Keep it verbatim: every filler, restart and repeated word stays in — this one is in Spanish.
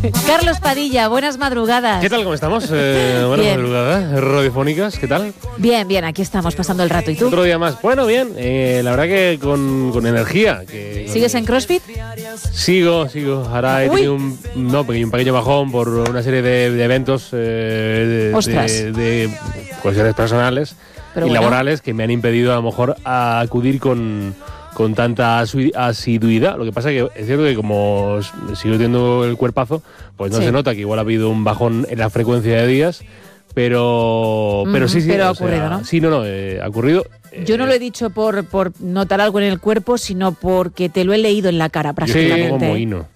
Carlos Padilla, buenas madrugadas. ¿Qué tal? ¿Cómo estamos? Eh, buenas Bien. madrugadas, radiofónicas, ¿qué tal? Bien, bien, aquí estamos pasando el rato. ¿Y tú? Otro día más. Bueno, bien, eh, la verdad que con, con energía. Que, ¿Sigues en CrossFit? Sigo, sigo. Ahora he Uy. tenido un, no, un pequeño bajón por una serie de, de eventos eh, de, Ostras. de, de cuestiones personales Pero y bueno. laborales que me han impedido a lo mejor a acudir con, con tanta asu- asiduidad. Lo que pasa es que es cierto que como s- sigo teniendo el cuerpazo, pues no Sí. se nota que igual ha habido un bajón en la frecuencia de días, pero, pero Ujú, sí, sí. pero ha o sea, ocurrido, ¿no? Sí, no, no, eh, ha ocurrido. Yo no lo he dicho por, por notar algo en el cuerpo, sino porque te lo he leído en la cara Yo estoy prácticamente. como mohino.